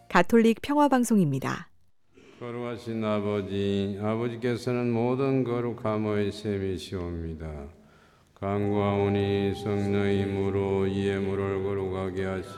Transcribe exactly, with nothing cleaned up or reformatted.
가톨릭 평화방송입니다. 거룩하신 아버지, 아버지께서는 모든 거룩함의 셈이시옵니다. 간구하오니 성령의 힘으로 이의 물을 거룩하게 하시